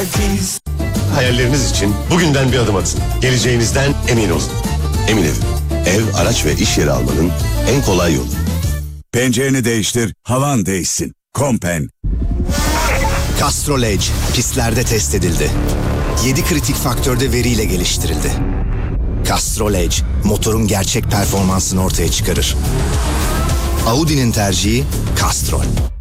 Hayalleriniz için bugünden bir adım atın. Geleceğinizden emin olun. Emin Ev, araç ve iş yeri almanın en kolay yolu. Pencereni değiştir, havan değişsin. Kompen. Castrol Edge pistlerde test edildi. 7 kritik faktörde veriyle geliştirildi. Castrol Edge motorun gerçek performansını ortaya çıkarır. Audi'nin tercihi Castrol.